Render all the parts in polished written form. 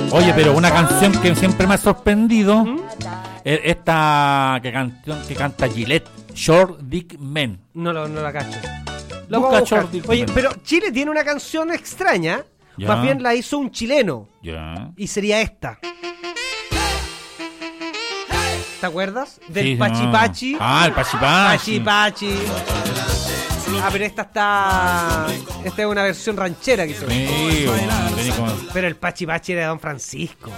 Oye, pero una canción que siempre me ha sorprendido es esta que canta Gillette, Short Dick Men. No la cacho. Busca Short Dick Oye, Men. pero Chile tiene una canción extraña. Ya. Más bien la hizo un chileno. Ya. Y sería esta. ¿Te acuerdas? Del Sí, Pachi. no. Ah, el Pachi. Pachi. Ah, pero esta es una versión ranchera que hizo. Sí, bueno, tenía como... Pero el Pachi era de Don Francisco.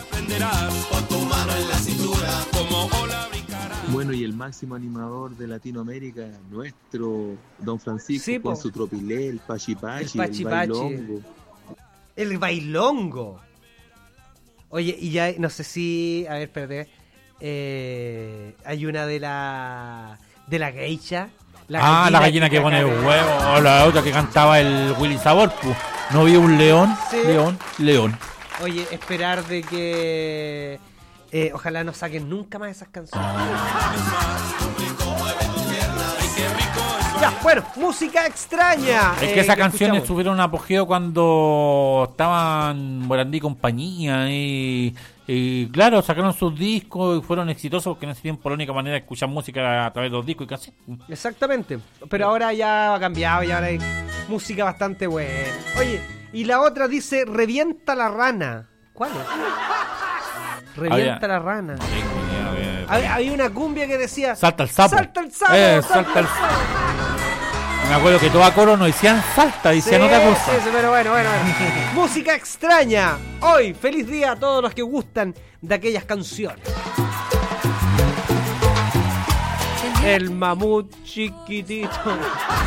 Bueno, y el máximo animador de Latinoamérica, nuestro Don Francisco, Sí, con po. su tropilé, el Pachi, El bailongo. El bailongo. Oye, y ya no sé si... A ver, espérate. Hay una de la geisha. La gallina que pone huevo. O la otra que cantaba el Willy Sabor. Pues. No vi un león. Sí. León. Oye, esperar de que... ojalá no saquen nunca más esas canciones. Ya, bueno, música extraña. Es que esas que canciones escuchamos. tuvieron un apogeo cuando estaban Morandí y compañía y claro, sacaron sus discos y fueron exitosos porque en ese tiempo la única manera de escuchar música a través de los discos y casi. Exactamente, pero ahora ya ha cambiado y ahora hay música bastante buena. Oye, y la otra dice Revienta la rana. ¿Cuál es? Revienta la rana. Había una cumbia que decía Salta el sapo. Salta el sapo. Salta el sapo. Me acuerdo que todo a coro no decían salta, decían otra cosa. Sí, pero bueno. Música extraña. Hoy, feliz día a todos los que gustan de aquellas canciones. El mamut chiquitito.